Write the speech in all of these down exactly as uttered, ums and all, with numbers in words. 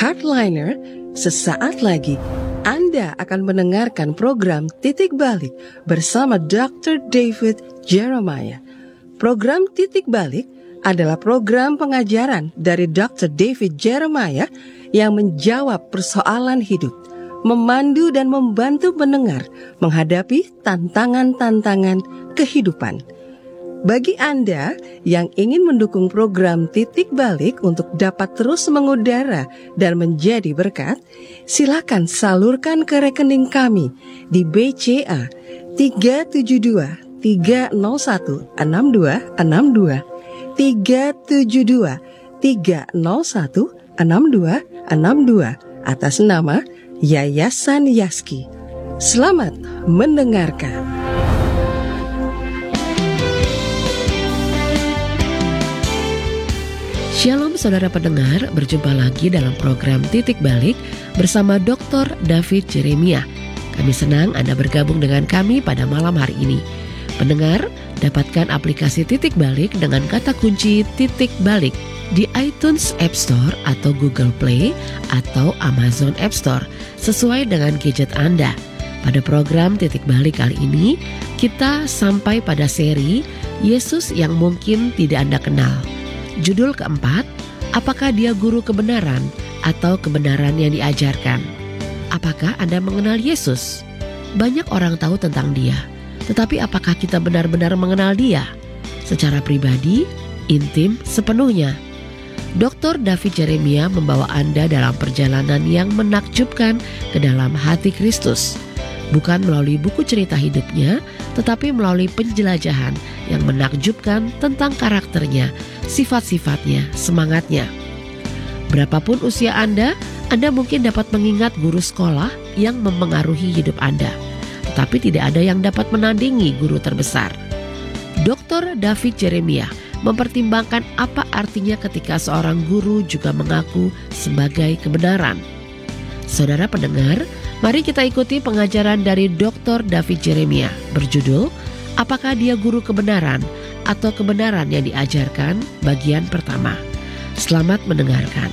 Hardliner, sesaat lagi Anda akan mendengarkan program Titik Balik bersama doktor David Jeremiah. Program Titik Balik adalah program pengajaran dari doktor David Jeremiah yang menjawab persoalan hidup, memandu dan membantu pendengar menghadapi tantangan-tantangan kehidupan. Bagi Anda yang ingin mendukung program Titik Balik untuk dapat terus mengudara dan menjadi berkat, silakan salurkan ke rekening kami di B C A tiga tujuh dua tiga nol satu enam dua enam dua tiga tujuh dua tiga nol satu enam dua enam dua atas nama Yayasan Yaski. Selamat mendengarkan. Shalom saudara pendengar, berjumpa lagi dalam program Titik Balik bersama doktor David Jeremiah. Kami senang Anda bergabung dengan kami pada malam hari ini. Pendengar, dapatkan aplikasi Titik Balik dengan kata kunci Titik Balik di iTunes App Store atau Google Play atau Amazon App Store sesuai dengan gadget Anda. Pada program Titik Balik kali ini, kita sampai pada seri Yesus yang mungkin tidak Anda kenal. Judul keempat, apakah dia guru kebenaran atau kebenaran yang diajarkan? Apakah Anda mengenal Yesus? Banyak orang tahu tentang dia, tetapi apakah kita benar-benar mengenal dia? Secara pribadi, intim, sepenuhnya. doktor David Jeremiah membawa Anda dalam perjalanan yang menakjubkan ke dalam hati Kristus. Bukan melalui buku cerita hidupnya, tetapi melalui penjelajahan yang menakjubkan tentang karakternya, sifat-sifatnya, semangatnya. Berapapun usia Anda, Anda mungkin dapat mengingat guru sekolah yang mempengaruhi hidup Anda. Tetapi tidak ada yang dapat menandingi guru terbesar. doktor David Jeremiah mempertimbangkan apa artinya ketika seorang guru juga mengaku sebagai kebenaran. Saudara pendengar, mari kita ikuti pengajaran dari doktor David Jeremiah berjudul Apakah dia guru kebenaran atau kebenaran yang diajarkan, bagian pertama. Selamat mendengarkan.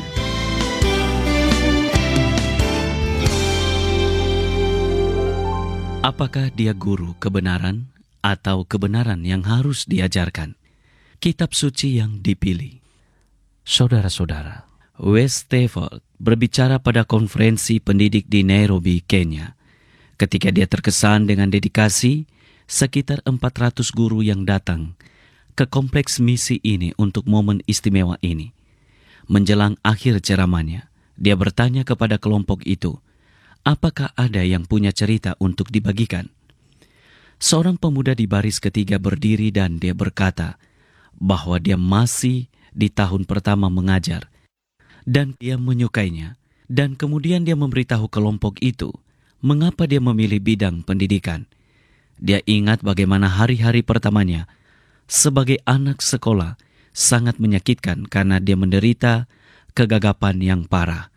Apakah dia guru kebenaran atau kebenaran yang harus diajarkan? Kitab suci yang dipilih. Saudara-saudara, Wes Stafford berbicara pada konferensi pendidik di Nairobi, Kenya. Ketika dia terkesan dengan dedikasi, sekitar empat ratus guru yang datang ke kompleks misi ini untuk momen istimewa ini. Menjelang akhir ceramahnya, dia bertanya kepada kelompok itu, apakah ada yang punya cerita untuk dibagikan? Seorang pemuda di baris ketiga berdiri dan dia berkata bahwa dia masih di tahun pertama mengajar dan dia menyukainya, dan kemudian dia memberitahu kelompok itu mengapa dia memilih bidang pendidikan. Dia ingat bagaimana hari-hari pertamanya sebagai anak sekolah sangat menyakitkan karena dia menderita kegagapan yang parah.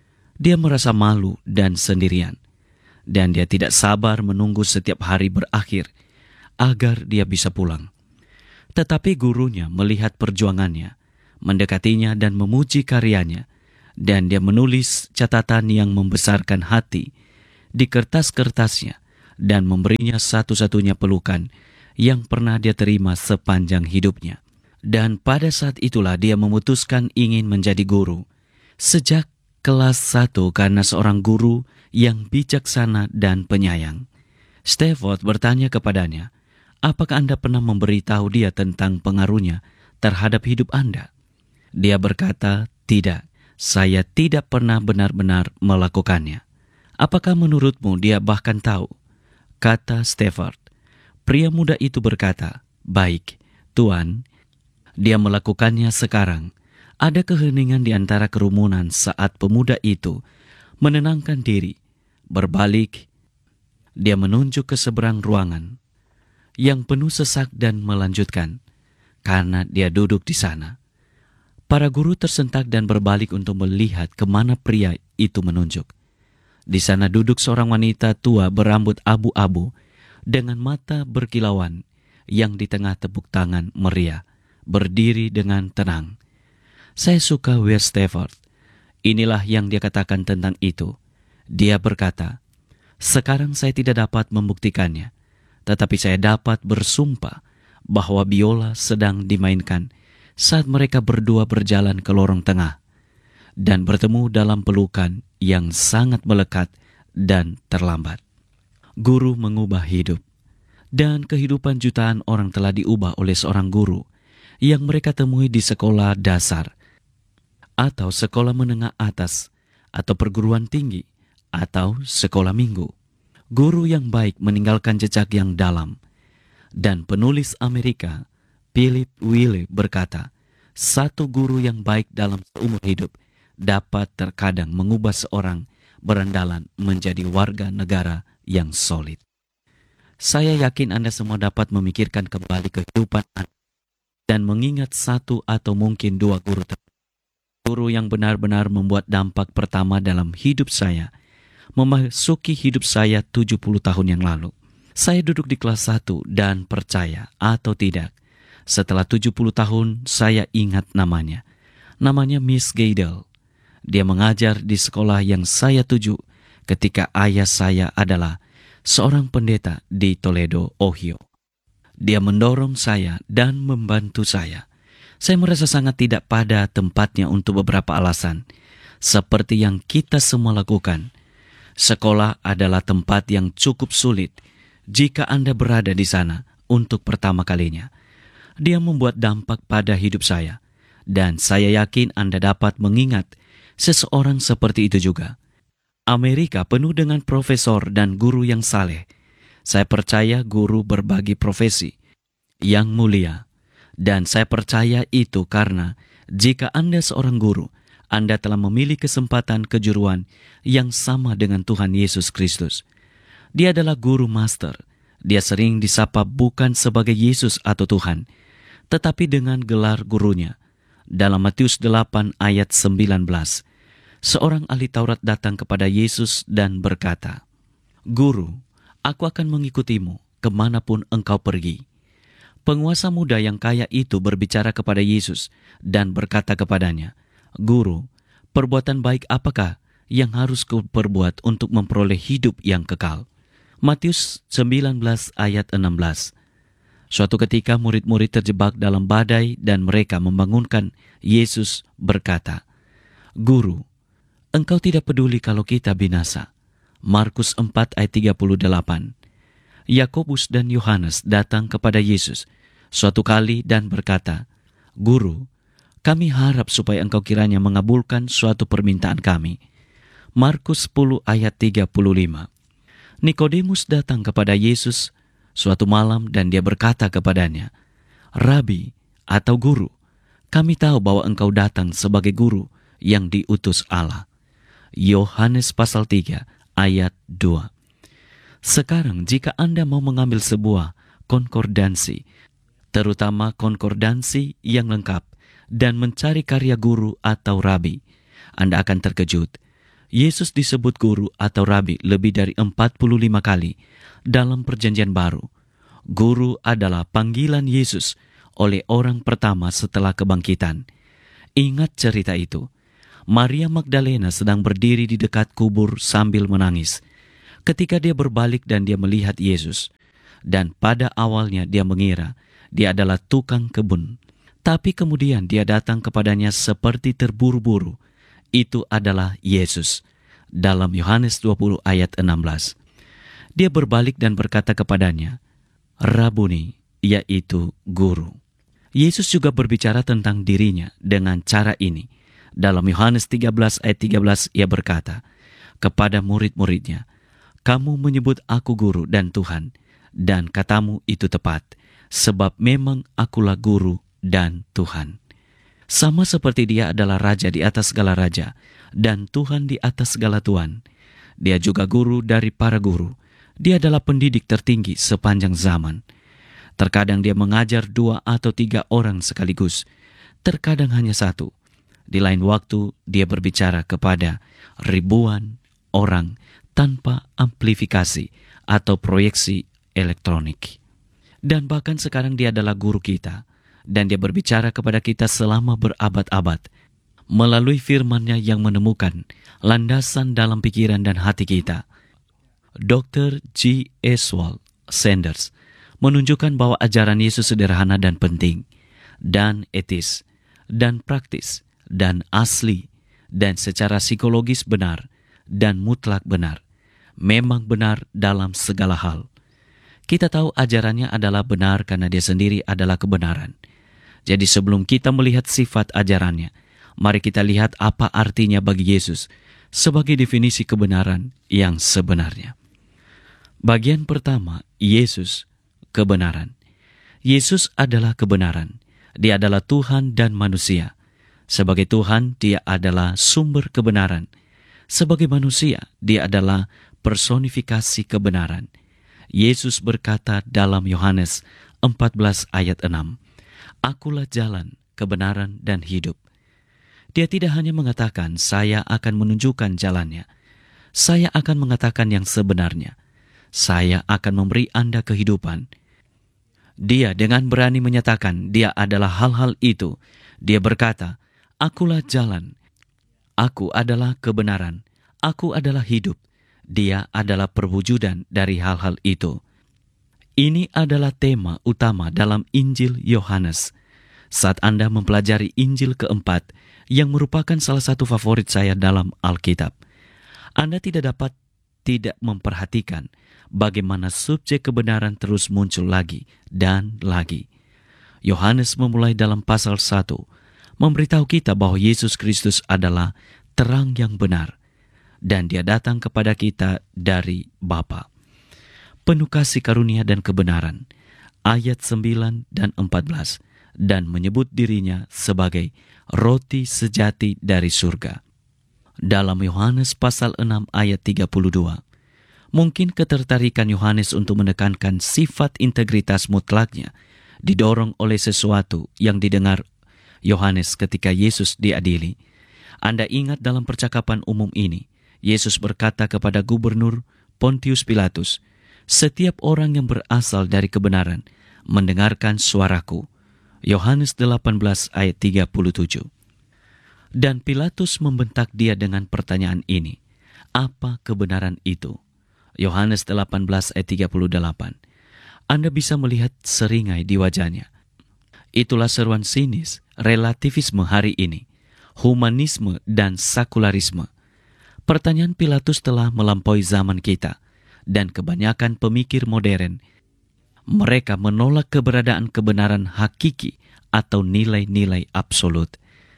Dia merasa malu dan sendirian, dan dia tidak sabar menunggu setiap hari berakhir agar dia bisa pulang. Tetapi gurunya melihat perjuangannya, mendekatinya dan memuji karyanya, dan dia menulis catatan yang membesarkan hati di kertas-kertasnya dan memberinya satu-satunya pelukan yang pernah dia terima sepanjang hidupnya. Dan pada saat itulah dia memutuskan ingin menjadi guru. Sejak kelas satu karena seorang guru yang bijaksana dan penyayang. Stafford bertanya kepadanya, apakah Anda pernah memberitahu dia tentang pengaruhnya terhadap hidup Anda? Dia berkata, tidak, saya tidak pernah benar-benar melakukannya. Apakah menurutmu dia bahkan tahu? Kata Stafford. Pria muda itu berkata, baik, Tuan, dia melakukannya sekarang. Ada keheningan di antara kerumunan saat pemuda itu menenangkan diri. Berbalik, dia menunjuk ke seberang ruangan yang penuh sesak dan melanjutkan, karena dia duduk di sana. Para guru tersentak dan berbalik untuk melihat kemana pria itu menunjuk. Di sana duduk seorang wanita tua berambut abu-abu dengan mata berkilauan yang di tengah tepuk tangan meriah, berdiri dengan tenang. Saya suka Wes Stafford. Inilah yang dia katakan tentang itu. Dia berkata, "Sekarang saya tidak dapat membuktikannya, tetapi saya dapat bersumpah bahwa biola sedang dimainkan saat mereka berdua berjalan ke lorong tengah dan bertemu dalam pelukan yang sangat melekat dan terlambat." Guru mengubah hidup, dan kehidupan jutaan orang telah diubah oleh seorang guru yang mereka temui di sekolah dasar atau sekolah menengah atas atau perguruan tinggi atau sekolah minggu. Guru yang baik meninggalkan jejak yang dalam. Dan penulis Amerika Philip Wille berkata, satu guru yang baik dalam seumur hidup dapat terkadang mengubah seorang berandalan menjadi warga negara yang solid. Saya yakin Anda semua dapat memikirkan kembali kehidupan Anda dan mengingat satu atau mungkin dua guru tertentu. Guru yang benar-benar membuat dampak pertama dalam hidup saya, memasuki hidup saya tujuh puluh tahun yang lalu. Saya duduk di kelas satu dan percaya atau tidak, setelah tujuh puluh tahun saya ingat namanya. Namanya Miss Gaydel. Dia mengajar di sekolah yang saya tuju ketika ayah saya adalah seorang pendeta di Toledo, Ohio. Dia mendorong saya dan membantu saya. Saya merasa sangat tidak pada tempatnya untuk beberapa alasan, seperti yang kita semua lakukan. Sekolah adalah tempat yang cukup sulit jika Anda berada di sana untuk pertama kalinya. Dia membuat dampak pada hidup saya, dan saya yakin Anda dapat mengingat seseorang seperti itu juga. Amerika penuh dengan profesor dan guru yang saleh. Saya percaya guru berbagi profesi yang mulia. Dan saya percaya itu karena jika Anda seorang guru, Anda telah memilih kesempatan kejuruan yang sama dengan Tuhan Yesus Kristus. Dia adalah guru master. Dia sering disapa bukan sebagai Yesus atau Tuhan, tetapi dengan gelar gurunya. Dalam Matius delapan ayat sembilan belas, seorang ahli Taurat datang kepada Yesus dan berkata, "Guru, aku akan mengikutimu kemanapun engkau pergi." Penguasa muda yang kaya itu berbicara kepada Yesus dan berkata kepadanya, "Guru, perbuatan baik apakah yang harus kuperbuat untuk memperoleh hidup yang kekal?" Matius sembilan belas ayat enam belas. Suatu ketika murid-murid terjebak dalam badai dan mereka membangunkan Yesus berkata, "Guru, engkau tidak peduli kalau kita binasa." Markus empat ayat tiga puluh delapan. Yakobus dan Yohanes datang kepada Yesus suatu kali dan berkata, "Guru, kami harap supaya engkau kiranya mengabulkan suatu permintaan kami." Markus sepuluh ayat tiga puluh lima. Nikodemus datang kepada Yesus suatu malam dan dia berkata kepadanya, "Rabi," atau guru, "kami tahu bahwa engkau datang sebagai guru yang diutus Allah." Yohanes pasal tiga ayat dua. Sekarang jika Anda mau mengambil sebuah konkordansi, terutama konkordansi yang lengkap, dan mencari karya guru atau rabi, Anda akan terkejut. Yesus disebut guru atau rabi lebih dari empat puluh lima kali dalam Perjanjian Baru. Guru adalah panggilan Yesus oleh orang pertama setelah kebangkitan. Ingat cerita itu. Maria Magdalena sedang berdiri di dekat kubur sambil menangis ketika dia berbalik dan dia melihat Yesus. Dan pada awalnya dia mengira dia adalah tukang kebun. Tapi kemudian dia datang kepadanya seperti terburu-buru. Itu adalah Yesus. Dalam Yohanes dua puluh ayat enam belas. Dia berbalik dan berkata kepadanya, "Rabuni," yaitu guru. Yesus juga berbicara tentang dirinya dengan cara ini. Dalam Yohanes tiga belas ayat tiga belas ia berkata kepada murid-muridnya, "Kamu menyebut aku guru dan Tuhan, dan katamu itu tepat, sebab memang akulah guru dan Tuhan." Sama seperti dia adalah raja di atas segala raja dan Tuhan di atas segala tuan. Dia juga guru dari para guru. Dia adalah pendidik tertinggi sepanjang zaman. Terkadang dia mengajar dua atau tiga orang sekaligus. Terkadang hanya satu. Di lain waktu dia berbicara kepada ribuan orang tanpa amplifikasi atau proyeksi elektronik. Dan bahkan sekarang dia adalah guru kita. Dan dia berbicara kepada kita selama berabad-abad. melalui firman-Nya yang menemukan landasan dalam pikiran dan hati kita. dokter G. Oswald Sanders menunjukkan bahwa ajaran Yesus sederhana dan penting, dan etis, dan praktis, dan asli, dan secara psikologis benar, dan mutlak benar. Memang benar dalam segala hal. Kita tahu ajarannya adalah benar karena dia sendiri adalah kebenaran. Jadi sebelum kita melihat sifat ajarannya, mari kita lihat apa artinya bagi Yesus sebagai definisi kebenaran yang sebenarnya. Bagian pertama, Yesus, kebenaran. Yesus adalah kebenaran. Dia adalah Tuhan dan manusia. Sebagai Tuhan, dia adalah sumber kebenaran. Sebagai manusia, dia adalah personifikasi kebenaran. Yesus berkata dalam Yohanes empat belas ayat enam, "Akulah jalan, kebenaran, dan hidup." Dia tidak hanya mengatakan, "Saya akan menunjukkan jalannya." Saya akan mengatakan yang sebenarnya. Saya akan memberi Anda kehidupan. Dia dengan berani menyatakan dia adalah hal-hal itu. Dia berkata, "Akulah jalan, aku adalah kebenaran, aku adalah hidup." Dia adalah perwujudan dari hal-hal itu. Ini adalah tema utama dalam Injil Yohanes. Saat Anda mempelajari Injil keempat, yang merupakan salah satu favorit saya dalam Alkitab, Anda tidak dapat tidak memperhatikan bagaimana subjek kebenaran terus muncul lagi dan lagi. Yohanes memulai dalam pasal satu, memberitahu kita bahwa Yesus Kristus adalah terang yang benar, dan dia datang kepada kita dari Bapa. Penuh kasih karunia dan kebenaran, ayat sembilan dan empat belas, dan menyebut dirinya sebagai roti sejati dari surga. Dalam Yohanes pasal enam ayat tiga puluh dua, mungkin ketertarikan Yohanes untuk menekankan sifat integritas mutlaknya didorong oleh sesuatu yang didengar Yohanes ketika Yesus diadili. Anda ingat dalam percakapan umum ini, Yesus berkata kepada Gubernur Pontius Pilatus, "Setiap orang yang berasal dari kebenaran mendengarkan suaraku." Yohanes delapan belas ayat tiga puluh tujuh. Dan Pilatus membentak dia dengan pertanyaan ini, "Apa kebenaran itu?" Yohanes delapan belas ayat tiga puluh delapan. Anda bisa melihat seringai di wajahnya. Itulah seruan sinis relativisme hari ini, humanisme dan sekularisme. Pertanyaan Pilatus telah melampaui zaman kita, dan kebanyakan pemikir modern, mereka menolak keberadaan kebenaran hakiki atau nilai-nilai absolut.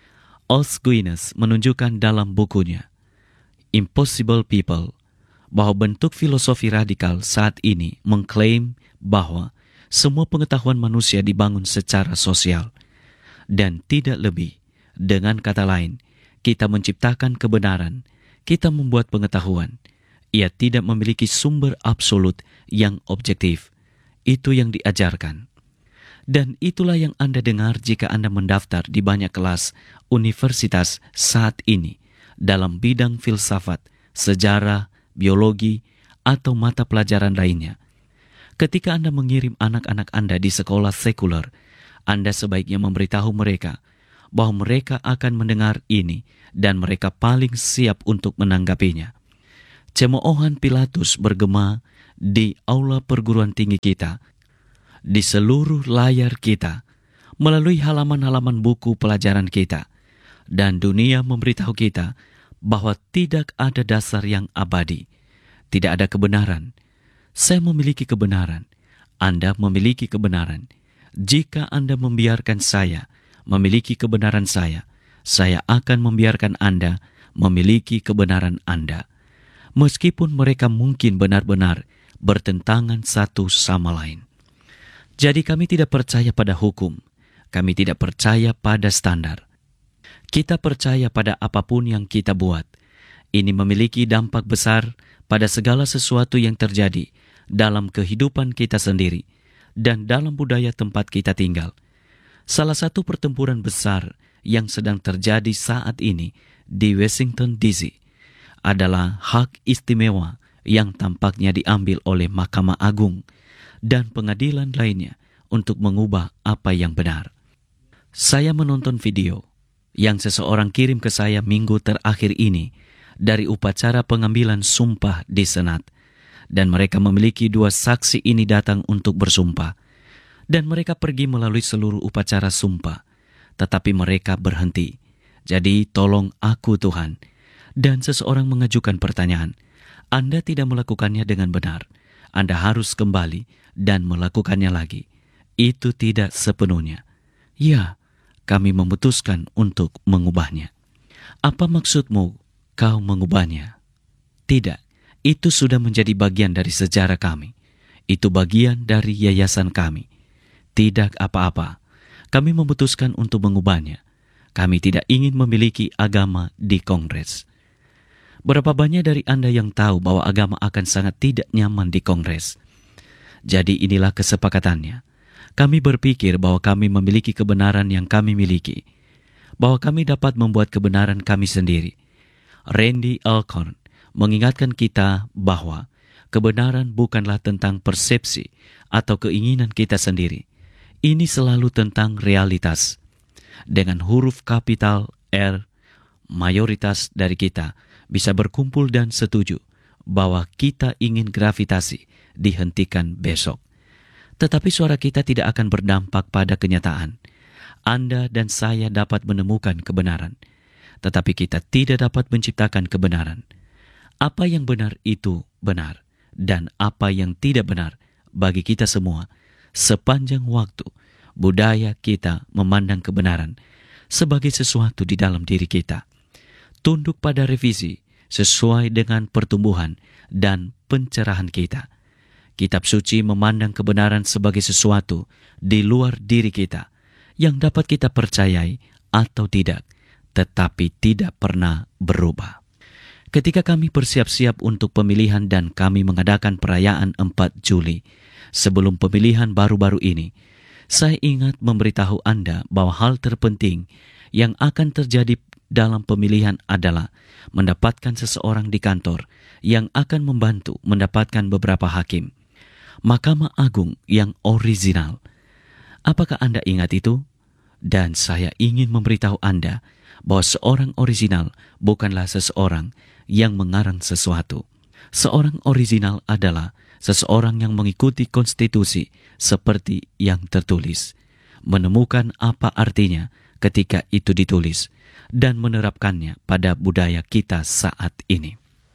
Os Guinness menunjukkan dalam bukunya, Impossible People, bahwa bentuk filosofi radikal saat ini mengklaim bahwa semua pengetahuan manusia dibangun secara sosial, dan tidak lebih. Dengan kata lain, kita menciptakan kebenaran, kita membuat pengetahuan. Ia tidak memiliki sumber absolut yang objektif. Itu yang diajarkan. Dan itulah yang Anda dengar jika Anda mendaftar di banyak kelas universitas saat ini dalam bidang filsafat, sejarah, biologi, atau mata pelajaran lainnya. Ketika Anda mengirim anak-anak Anda di sekolah sekuler, Anda sebaiknya memberitahu mereka bahwa mereka akan mendengar ini dan mereka paling siap untuk menanggapinya. Cemoohan Pilatus bergema di aula perguruan tinggi kita, di seluruh layar kita, melalui halaman-halaman buku pelajaran kita, dan dunia memberitahu kita bahwa tidak ada dasar yang abadi, tidak ada kebenaran. Saya memiliki kebenaran, Anda memiliki kebenaran. Jika Anda membiarkan saya memiliki kebenaran saya, saya akan membiarkan Anda memiliki kebenaran Anda, meskipun mereka mungkin benar-benar bertentangan satu sama lain. Jadi kami tidak percaya pada hukum, kami tidak percaya pada standar. Kita percaya pada apapun yang kita buat. Ini memiliki dampak besar pada segala sesuatu yang terjadi dalam kehidupan kita sendiri dan dalam budaya tempat kita tinggal. Salah satu pertempuran besar yang sedang terjadi saat ini di Washington D C adalah hak istimewa yang tampaknya diambil oleh Mahkamah Agung dan pengadilan lainnya untuk mengubah apa yang benar. Saya menonton video yang seseorang kirim ke saya minggu terakhir ini dari upacara pengambilan sumpah di Senat. Dan mereka memiliki dua saksi ini datang untuk bersumpah. Dan mereka pergi melalui seluruh upacara sumpah. Tetapi mereka berhenti. Jadi tolong aku Tuhan. Dan seseorang mengajukan pertanyaan. Anda tidak melakukannya dengan benar. Anda harus kembali dan melakukannya lagi. Itu tidak sepenuhnya. Ya, kami memutuskan untuk mengubahnya. Apa maksudmu kau mengubahnya? Tidak. Itu sudah menjadi bagian dari sejarah kami. Itu bagian dari yayasan kami. Tidak apa-apa. Kami memutuskan untuk mengubahnya. Kami tidak ingin memiliki agama di Kongres. Berapa banyak dari Anda yang tahu bahwa agama akan sangat tidak nyaman di Kongres? Jadi inilah kesepakatannya. Kami berpikir bahwa kami memiliki kebenaran yang kami miliki. Bahwa kami dapat membuat kebenaran kami sendiri. Randy Alcorn mengingatkan kita bahwa kebenaran bukanlah tentang persepsi atau keinginan kita sendiri. Ini selalu tentang realitas. Dengan huruf kapital R, mayoritas dari kita bisa berkumpul dan setuju bahwa kita ingin gravitasi dihentikan besok. Tetapi suara kita tidak akan berdampak pada kenyataan. Anda dan saya dapat menemukan kebenaran, tetapi kita tidak dapat menciptakan kebenaran. Apa yang benar itu benar, dan apa yang tidak benar bagi kita semua. Sepanjang waktu, budaya kita memandang kebenaran sebagai sesuatu di dalam diri kita. Tunduk pada revisi sesuai dengan pertumbuhan dan pencerahan kita. Kitab suci memandang kebenaran sebagai sesuatu di luar diri kita yang dapat kita percayai atau tidak, tetapi tidak pernah berubah. Ketika kami bersiap-siap untuk pemilihan dan kami mengadakan perayaan empat Juli, sebelum pemilihan baru-baru ini, saya ingat memberitahu Anda bahwa hal terpenting yang akan terjadi dalam pemilihan adalah mendapatkan seseorang di kantor yang akan membantu mendapatkan beberapa hakim. Mahkamah Agung yang orisinal. Apakah Anda ingat itu? Dan saya ingin memberitahu Anda bahwa seorang orisinal bukanlah seseorang yang mengarang sesuatu. Seorang orisinal adalah seseorang yang mengikuti konstitusi seperti yang tertulis, menemukan apa artinya ketika itu ditulis, dan menerapkannya pada budaya kita saat ini.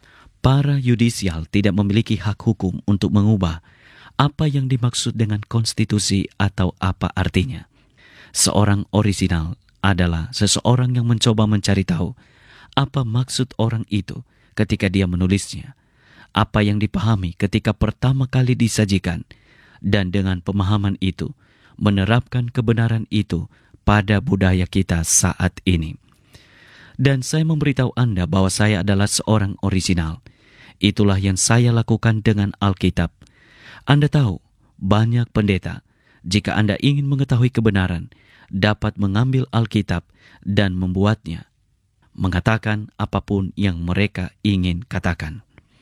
Para yudisial tidak memiliki hak hukum untuk mengubah apa yang dimaksud dengan konstitusi atau apa artinya. Seorang orisinal adalah seseorang yang mencoba mencari tahu apa maksud orang itu ketika dia menulisnya, apa yang dipahami ketika pertama kali disajikan, dan dengan pemahaman itu menerapkan kebenaran itu pada budaya kita saat ini. Dan saya memberitahu Anda bahwa saya adalah seorang orisinal. Itulah yang saya lakukan dengan Alkitab. Anda tahu, banyak pendeta, jika Anda ingin mengetahui kebenaran, dapat mengambil Alkitab dan membuatnya, mengatakan apapun yang mereka ingin katakan.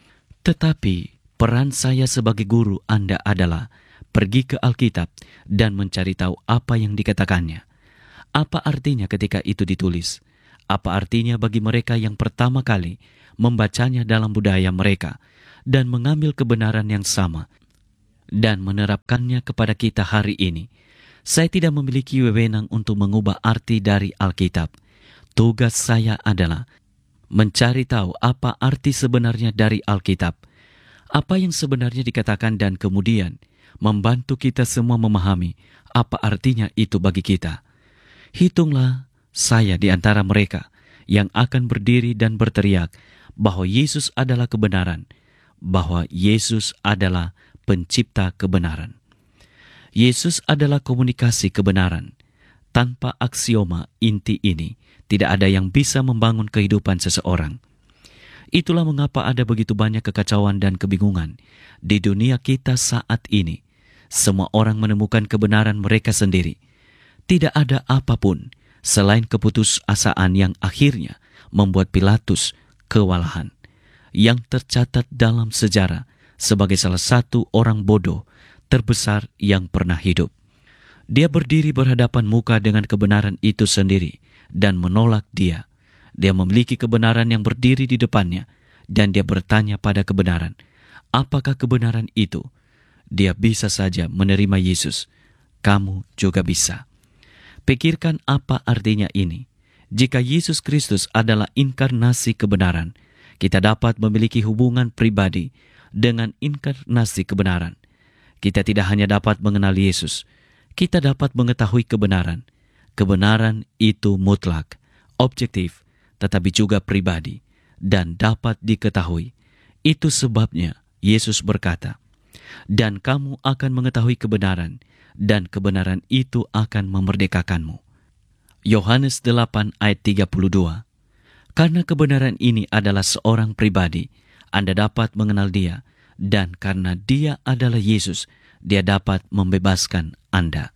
Tetapi peran saya sebagai guru Anda adalah pergi ke Alkitab dan mencari tahu apa yang dikatakannya. Apa artinya ketika itu ditulis? Apa artinya bagi mereka yang pertama kali membacanya dalam budaya mereka dan mengambil kebenaran yang sama dan menerapkannya kepada kita hari ini? Saya tidak memiliki wewenang untuk mengubah arti dari Alkitab. Tugas saya adalah mencari tahu apa arti sebenarnya dari Alkitab, apa yang sebenarnya dikatakan, dan kemudian membantu kita semua memahami apa artinya itu bagi kita. Hitunglah saya di antara mereka yang akan berdiri dan berteriak bahwa Yesus adalah kebenaran, bahwa Yesus adalah pencipta kebenaran. Yesus adalah komunikasi kebenaran. Tanpa aksioma inti ini, tidak ada yang bisa membangun kehidupan seseorang. Itulah mengapa ada begitu banyak kekacauan dan kebingungan di dunia kita saat ini. Semua orang menemukan kebenaran mereka sendiri. Tidak ada apapun selain keputusasaan yang akhirnya membuat Pilatus kewalahan, yang tercatat dalam sejarah sebagai salah satu orang bodoh terbesar yang pernah hidup. Dia berdiri berhadapan muka dengan kebenaran itu sendiri dan menolak dia. Dia memiliki kebenaran yang berdiri di depannya, dan dia bertanya pada kebenaran, apakah kebenaran itu? Dia bisa saja menerima Yesus. Kamu juga bisa. Pikirkan apa artinya ini. Jika Yesus Kristus adalah inkarnasi kebenaran, kita dapat memiliki hubungan pribadi dengan inkarnasi kebenaran. Kita tidak hanya dapat mengenal Yesus, kita dapat mengetahui kebenaran. Kebenaran itu mutlak, objektif, tetapi juga pribadi, dan dapat diketahui. Itu sebabnya Yesus berkata, dan kamu akan mengetahui kebenaran, dan kebenaran itu akan memerdekakanmu. Yohanes delapan ayat tiga puluh dua. Karena kebenaran ini adalah seorang pribadi, Anda dapat mengenal dia, dan karena dia adalah Yesus, dia dapat membebaskan Anda.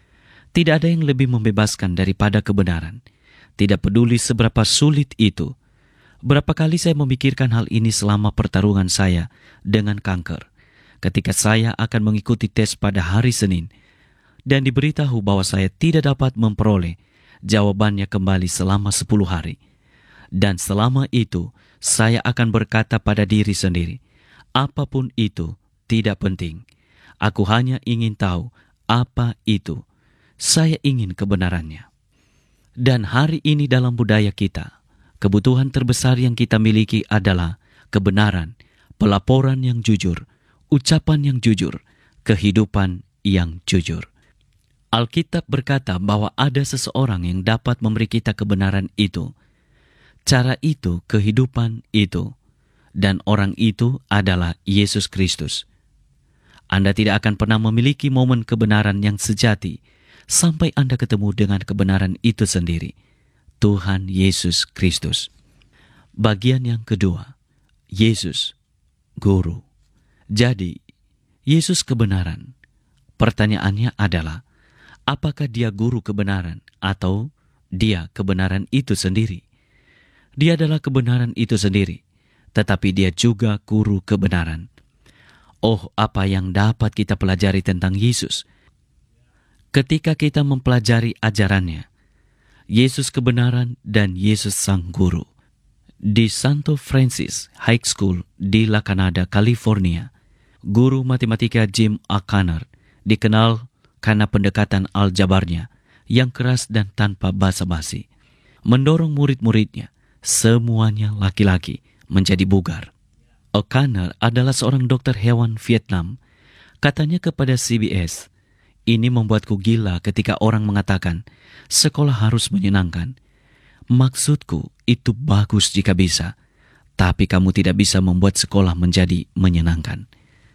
Tidak ada yang lebih membebaskan daripada kebenaran. Tidak peduli seberapa sulit itu. Berapa kali saya memikirkan hal ini selama pertarungan saya dengan kanker. Ketika saya akan mengikuti tes pada hari Senin, dan diberitahu bahwa saya tidak dapat memperoleh jawabannya kembali selama sepuluh hari. Dan selama itu, saya akan berkata pada diri sendiri, apapun itu tidak penting. Aku hanya ingin tahu apa itu. Saya ingin kebenarannya. Dan hari ini dalam budaya kita, kebutuhan terbesar yang kita miliki adalah kebenaran, pelaporan yang jujur, ucapan yang jujur, kehidupan yang jujur. Alkitab berkata bahwa ada seseorang yang dapat memberi kita kebenaran itu. Cara itu, kehidupan itu, dan orang itu adalah Yesus Kristus. Anda tidak akan pernah memiliki momen kebenaran yang sejati sampai Anda ketemu dengan kebenaran itu sendiri, Tuhan Yesus Kristus. Bagian yang kedua, Yesus, Guru. Jadi, Yesus kebenaran. Pertanyaannya adalah, apakah dia guru kebenaran atau dia kebenaran itu sendiri? Dia adalah kebenaran itu sendiri, tetapi dia juga guru kebenaran. Oh, apa yang dapat kita pelajari tentang Yesus ketika kita mempelajari ajarannya. Yesus kebenaran dan Yesus sang guru. Di Santo Francis High School di La Canada, California, guru matematika Jim O'Connor dikenal karena pendekatan aljabarnya yang keras dan tanpa basa-basi, mendorong murid-muridnya, semuanya laki-laki, menjadi bugar. O'Connor adalah seorang dokter hewan Vietnam. Katanya kepada C B S, ini membuatku gila ketika orang mengatakan, sekolah harus menyenangkan. Maksudku, itu bagus jika bisa, tapi kamu tidak bisa membuat sekolah menjadi menyenangkan.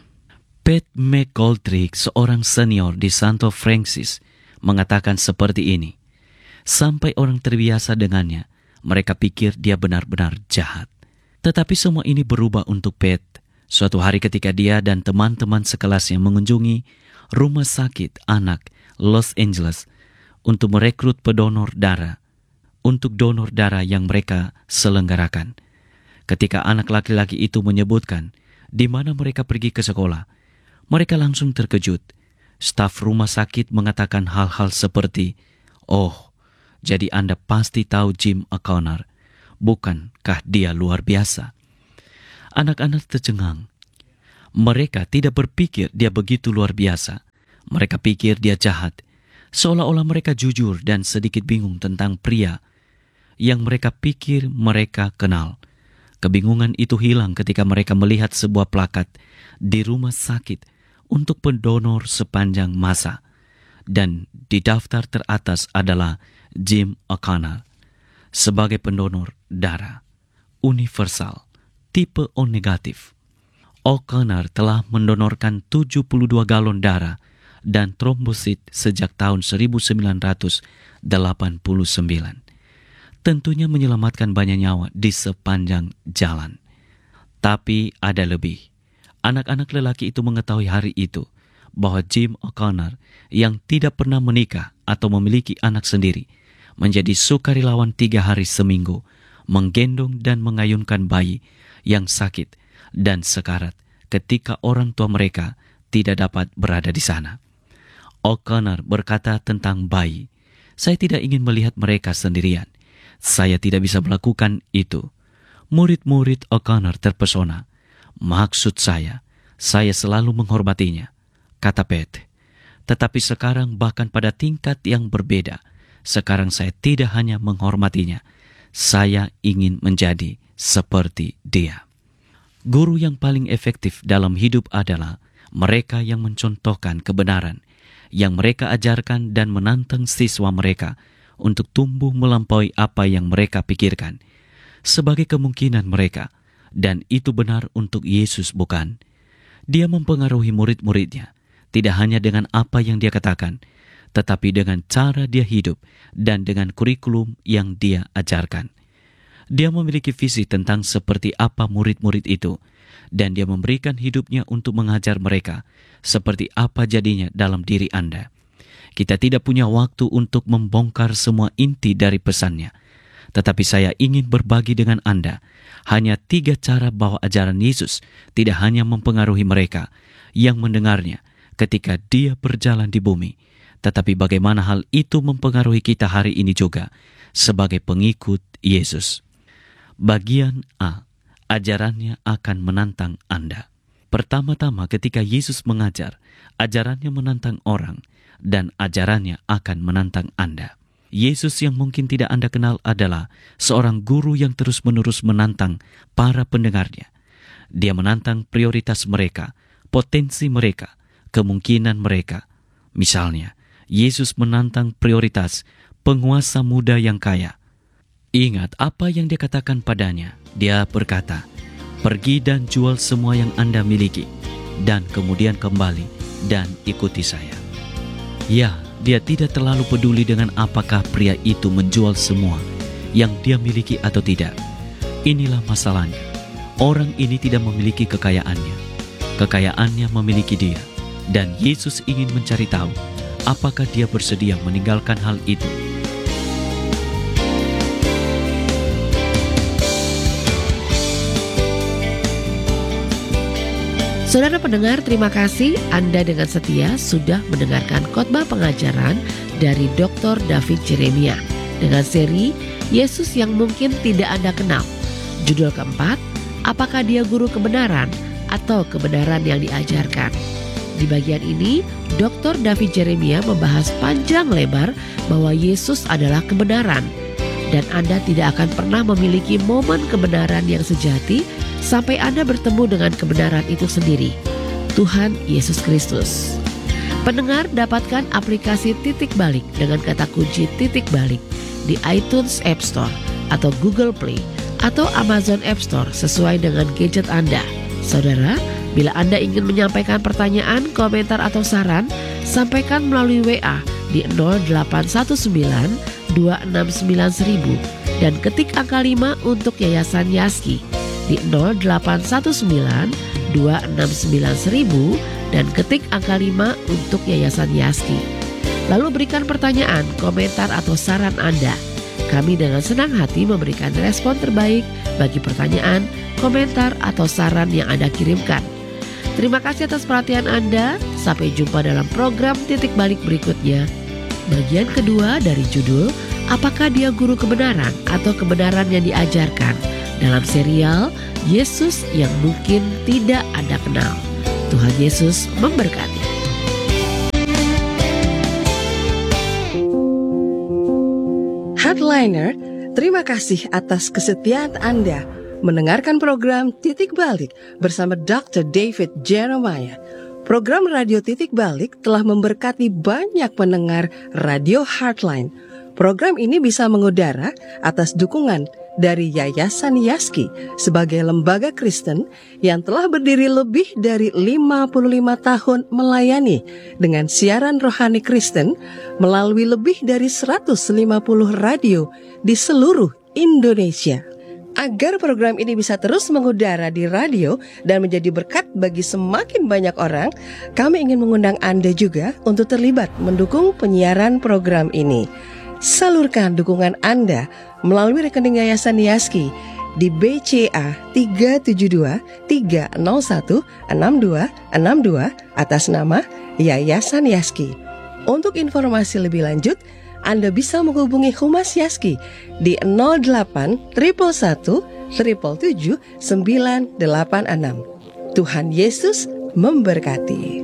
Pat McGoldrick, seorang senior di Santo Francis, mengatakan seperti ini. Sampai orang terbiasa dengannya, mereka pikir dia benar-benar jahat. Tetapi semua ini berubah untuk Pat. Suatu hari ketika dia dan teman-teman sekelasnya mengunjungi rumah sakit anak Los Angeles untuk merekrut pendonor darah untuk donor darah yang mereka selenggarakan. Ketika anak laki-laki itu menyebutkan di mana mereka pergi ke sekolah, mereka langsung terkejut. Staf rumah sakit mengatakan hal-hal seperti, "Oh, jadi Anda pasti tahu Jim O'Connor. Bukankah dia luar biasa?" Anak-anak tercengang. Mereka tidak berpikir dia begitu luar biasa. Mereka pikir dia jahat. Seolah-olah mereka jujur dan sedikit bingung tentang pria yang mereka pikir mereka kenal. Kebingungan itu hilang ketika mereka melihat sebuah plakat di rumah sakit untuk pendonor sepanjang masa. Dan di daftar teratas adalah Jim O'Connor sebagai pendonor darah universal tipe O negatif. O'Connor telah mendonorkan tujuh puluh dua galon darah dan trombosit sejak tahun seribu sembilan ratus delapan puluh sembilan. Tentunya menyelamatkan banyak nyawa di sepanjang jalan. Tapi ada lebih. Anak-anak lelaki itu mengetahui hari itu bahwa Jim O'Connor yang tidak pernah menikah atau memiliki anak sendiri menjadi sukarelawan tiga hari seminggu, menggendong dan mengayunkan bayi yang sakit dan sekarat ketika orang tua mereka tidak dapat berada di sana. O'Connor berkata tentang bayi, Saya tidak ingin melihat mereka sendirian. Saya tidak bisa melakukan itu. Murid-murid O'Connor terpesona. Maksud saya, saya selalu menghormatinya, kata Pete. Tetapi sekarang bahkan pada tingkat yang berbeda, sekarang saya tidak hanya menghormatinya, saya ingin menjadi seperti dia. Guru yang paling efektif dalam hidup adalah mereka yang mencontohkan kebenaran, yang mereka ajarkan dan menantang siswa mereka untuk tumbuh melampaui apa yang mereka pikirkan sebagai kemungkinan mereka, dan itu benar untuk Yesus, bukan? Dia mempengaruhi murid-muridnya, tidak hanya dengan apa yang dia katakan, tetapi dengan cara dia hidup dan dengan kurikulum yang dia ajarkan. Dia memiliki visi tentang seperti apa murid-murid itu, dan dia memberikan hidupnya untuk mengajar mereka seperti apa jadinya dalam diri Anda. Kita tidak punya waktu untuk membongkar semua inti dari pesannya, tetapi saya ingin berbagi dengan Anda hanya tiga cara bahwa ajaran Yesus tidak hanya mempengaruhi mereka yang mendengarnya ketika dia berjalan di bumi, tetapi bagaimana hal itu mempengaruhi kita hari ini juga sebagai pengikut Yesus. Bagian A, ajarannya akan menantang Anda. Pertama-tama ketika Yesus mengajar, ajarannya menantang orang dan ajarannya akan menantang Anda. Yesus yang mungkin tidak Anda kenal adalah seorang guru yang terus-menerus menantang para pendengarnya. Dia menantang prioritas mereka, potensi mereka, kemungkinan mereka. Misalnya, Yesus menantang prioritas penguasa muda yang kaya. Ingat apa yang dia katakan padanya. Dia berkata, "Pergi dan jual semua yang Anda miliki, dan kemudian kembali dan ikuti saya." Ya, dia tidak terlalu peduli dengan apakah pria itu menjual semua yang dia miliki atau tidak. Inilah masalahnya. Orang ini tidak memiliki kekayaannya. Kekayaannya memiliki dia. Dan Yesus ingin mencari tahu apakah dia bersedia meninggalkan hal itu. Saudara pendengar, terima kasih Anda dengan setia sudah mendengarkan khotbah pengajaran dari doktor David Jeremia dengan seri Yesus yang mungkin tidak Anda kenal. Judul keempat, apakah dia guru kebenaran atau kebenaran yang diajarkan? Di bagian ini, doktor David Jeremia membahas panjang lebar bahwa Yesus adalah kebenaran, dan Anda tidak akan pernah memiliki momen kebenaran yang sejati sampai Anda bertemu dengan kebenaran itu sendiri, Tuhan Yesus Kristus. Pendengar, dapatkan aplikasi Titik Balik dengan kata kunci Titik Balik di iTunes App Store atau Google Play atau Amazon App Store sesuai dengan gadget Anda. Saudara, bila Anda ingin menyampaikan pertanyaan, komentar atau saran, sampaikan melalui W A di nol delapan satu sembilan dua enam sembilan seribu dan ketik angka lima untuk Yayasan Yaski di nol delapan satu sembilan dua enam sembilan seribu dan ketik angka lima untuk Yayasan Yaski. Lalu berikan pertanyaan, komentar atau saran Anda. Kami dengan senang hati memberikan respon terbaik bagi pertanyaan, komentar atau saran yang Anda kirimkan. Terima kasih atas perhatian Anda. Sampai jumpa dalam program Titik Balik berikutnya. Bagian kedua dari judul, apakah dia guru kebenaran atau kebenaran yang diajarkan? Dalam serial Yesus yang mungkin tidak Anda kenal. Tuhan Yesus memberkati. Headliner, terima kasih atas kesetiaan Anda mendengarkan program Titik Balik bersama doktor David Jeremiah. Program Radio Titik Balik telah memberkati banyak pendengar Radio Heartline. Program ini bisa mengudara atas dukungan dari Yayasan Yaski sebagai lembaga Kristen yang telah berdiri lebih dari lima puluh lima tahun melayani dengan siaran rohani Kristen melalui lebih dari seratus lima puluh radio di seluruh Indonesia. Agar program ini bisa terus mengudara di radio dan menjadi berkat bagi semakin banyak orang, kami ingin mengundang Anda juga untuk terlibat mendukung penyiaran program ini. Salurkan dukungan Anda melalui rekening Yayasan Yaski di B C A tiga tujuh dua tiga nol satu enam dua enam dua atas nama Yayasan Yaski. Untuk informasi lebih lanjut, Anda bisa menghubungi Humas Yaski di nol delapan satu satu satu tujuh tujuh sembilan delapan enam. Tuhan Yesus memberkati.